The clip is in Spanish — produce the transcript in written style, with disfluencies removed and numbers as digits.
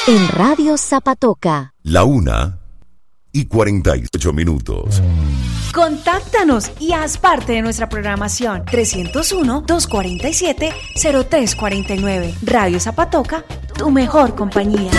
En Radio Zapatoca. La 1:48. Contáctanos y haz parte de nuestra programación. 301-247-0349. Radio Zapatoca, tu mejor compañía.